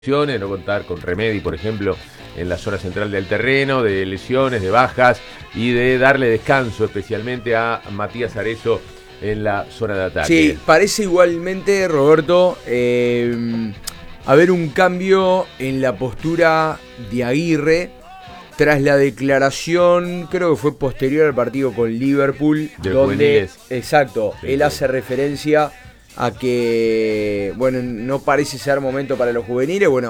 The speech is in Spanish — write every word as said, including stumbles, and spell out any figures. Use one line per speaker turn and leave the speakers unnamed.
no contar con Remedi, por ejemplo, en la zona central del terreno, de lesiones, de bajas y de darle descanso especialmente a Matías Arezo en la zona de ataque.
Sí, parece igualmente, Roberto, eh, haber un cambio en la postura de Aguirre tras la declaración, creo que fue posterior al partido con Liverpool,
de
donde,
juveniles.
exacto,
Sí,
él
sí.
hace referencia a que, bueno, no parece ser momento para los juveniles. Bueno,